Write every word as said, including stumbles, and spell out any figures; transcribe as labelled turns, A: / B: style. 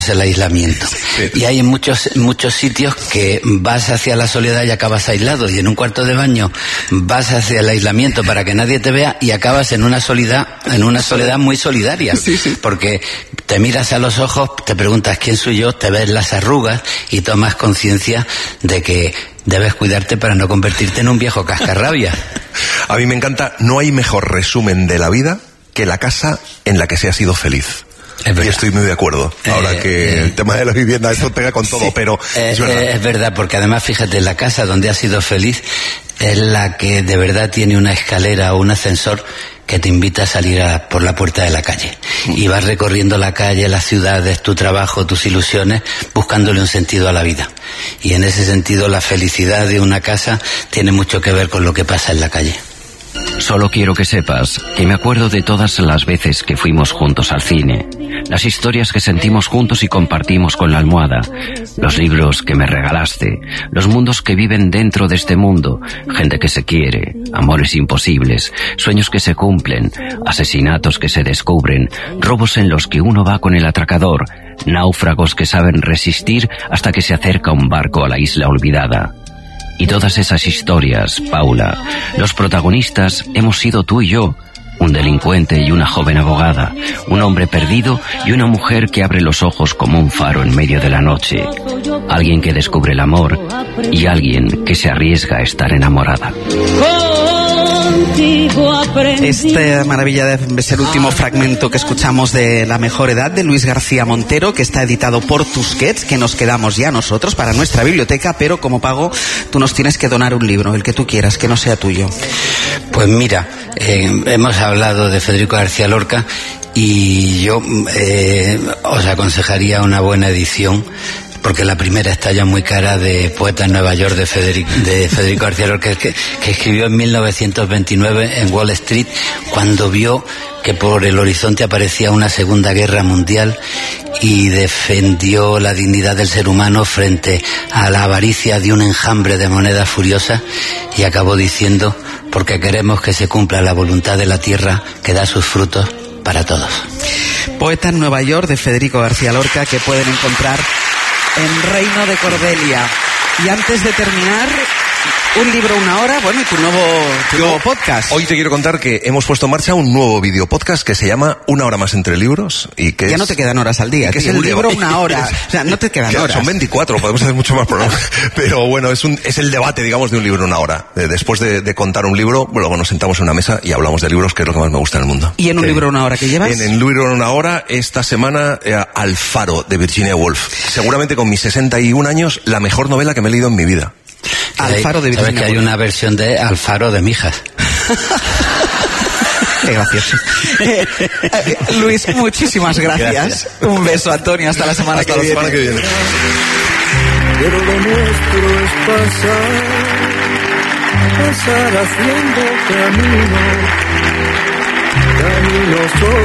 A: el aislamiento. Sí. Y hay muchos muchos sitios que vas hacia la soledad y acabas aislado, y en un cuarto de baño vas hacia el aislamiento para que nadie te vea y acabas en una soledad, en una soledad muy solidaria. Sí, sí. Porque te miras a los ojos, te preguntas quién soy yo, te ves las arrugas y tomas conciencia de que debes cuidarte para no convertirte en un viejo cascarrabia.
B: A mí me encanta, no hay mejor resumen de la vida que la casa en la que se ha sido feliz. Y estoy muy de acuerdo. Ahora eh, que eh, el tema de la vivienda, esto pega con todo, sí, pero
A: eh,
B: es verdad.
A: Eh, es verdad, porque además, fíjate, la casa donde has sido feliz es la que de verdad tiene una escalera o un ascensor que te invita a salir a, por la puerta de la calle. Mm. Y vas recorriendo la calle, las ciudades, tu trabajo, tus ilusiones, buscándole un sentido a la vida. Y en ese sentido, la felicidad de una casa tiene mucho que ver con lo que pasa en la calle.
C: Solo quiero que sepas que me acuerdo de todas las veces que fuimos juntos al cine, las historias que sentimos juntos y compartimos con la almohada, los libros que me regalaste, los mundos que viven dentro de este mundo, gente que se quiere, amores imposibles, sueños que se cumplen, asesinatos que se descubren, robos en los que uno va con el atracador, náufragos que saben resistir hasta que se acerca un barco a la isla olvidada. Y todas esas historias, Paula, los protagonistas hemos sido tú y yo, un delincuente y una joven abogada, un hombre perdido y una mujer que abre los ojos como un faro en medio de la noche, alguien que descubre el amor y alguien que se arriesga a estar enamorada.
D: Esta maravilla debe ser el último fragmento que escuchamos de La mejor edad, de Luis García Montero, que está editado por Tusquets, que nos quedamos ya nosotros para nuestra biblioteca, pero como pago tú nos tienes que donar un libro, el que tú quieras, que no sea tuyo.
A: Pues mira, eh, hemos hablado de Federico García Lorca y yo eh, os aconsejaría una buena edición, porque la primera está ya muy cara, de Poeta en Nueva York de Federico, de Federico García Lorca, que, que escribió en mil novecientos veintinueve en Wall Street, cuando vio que por el horizonte aparecía una segunda guerra mundial, y defendió la dignidad del ser humano frente a la avaricia de un enjambre de monedas furiosas, y acabó diciendo: porque queremos que se cumpla la voluntad de la tierra, que da sus frutos para todos.
D: Poeta en Nueva York de Federico García Lorca, que pueden encontrar en Reino de Cordelia. Y antes de terminar, un libro, una hora, bueno, y tu nuevo, tu
B: Yo,
D: nuevo podcast.
B: Hoy te quiero contar que hemos puesto en marcha un nuevo video podcast que se llama Una hora más entre libros, y que
D: ya
B: es,
D: no te quedan horas al día,
B: que
D: tío,
B: es el
D: un libro,
B: deba-
D: una hora, o sea, no te quedan
B: Claro,
D: horas.
B: son veinticuatro, podemos hacer mucho más programas, pero bueno, es un es el debate, digamos, de un libro, una hora. Eh, Después de, de contar un libro, luego nos sentamos en una mesa y hablamos de libros, que es lo que más me gusta en el mundo.
D: ¿Y en un
B: Eh,
D: libro, una hora que llevas?
B: En el libro, una hora, esta semana, eh, Alfaro, de Virginia Woolf. Seguramente con mis sesenta y un años, la mejor novela que me he leído en mi vida.
D: Alfaro de Virginia
A: Sabes que hay
D: Woolf.
A: una versión de Alfaro de Mijas.
D: Qué gracioso. Eh, eh, Luis, muchísimas gracias.
A: Gracias.
D: Un beso, Antonio, hasta la semana
B: Hasta
D: que
B: la
D: viene.
B: semana que viene.
E: Pero lo nuestro es pasar, pasar haciendo camino, camino solo.